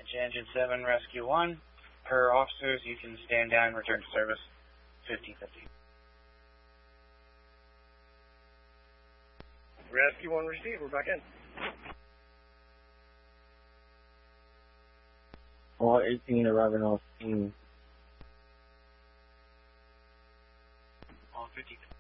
Engine 7, Rescue 1. Per officers, you can stand down and return to service. 50-50. Rescue 1 received. We're back in. All 18 arriving on scene. All 50.